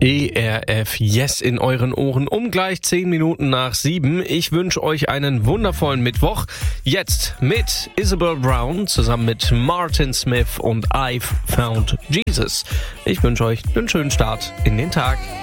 ERF Yes in euren Ohren um gleich 10 Minuten nach 7. Ich wünsche euch einen wundervollen Mittwoch. Jetzt mit Isabel Brown zusammen mit Martin Smith und I've Found Jesus. Ich wünsche euch einen schönen Start in den Tag.